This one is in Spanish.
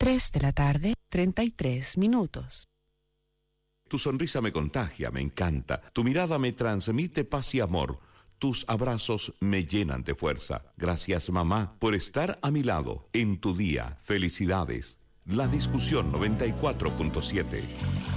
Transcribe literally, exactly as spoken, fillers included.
tres de la tarde, treinta y tres minutos. Tu sonrisa me contagia, me encanta. Tu mirada me transmite paz y amor. Tus abrazos me llenan de fuerza. Gracias, mamá, por estar a mi lado en tu día. Felicidades. La Discusión noventa y cuatro punto siete.